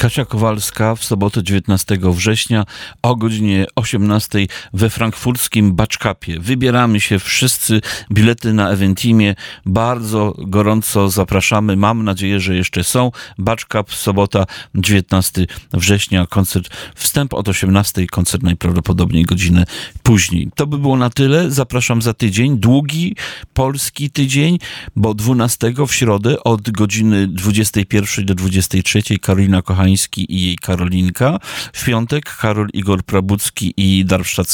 Kasia Kowalska w sobotę 19 września o godzinie 18 we frankfurckim Batschkapie. Wybieramy się wszyscy, bilety na Eventimie. Bardzo gorąco zapraszamy. Mam nadzieję, że jeszcze są. Batschkap, sobota 19 września, koncert, wstęp od 18, koncert najprawdopodobniej godzinę później. To by było na tyle. Zapraszam za tydzień. Długi polski tydzień, bo 12 w środę od godziny 21 do 23 Karolina Kochański i jej Karolinka. W piątek Karol Igor Prabucki i Darmstadt